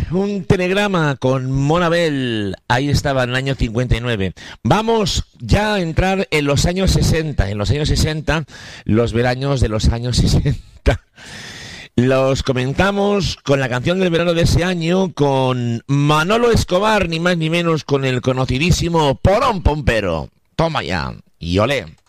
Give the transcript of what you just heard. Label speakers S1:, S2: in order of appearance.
S1: un telegrama con Monabel. Ahí estaba en el año 59. Vamos ya a entrar en los años 60. En los años 60, los veranos de los años 60. Los comentamos con la canción del verano de ese año, con Manolo Escobar, ni más ni menos, con el conocidísimo Porón Pompero. Toma ya, y olé.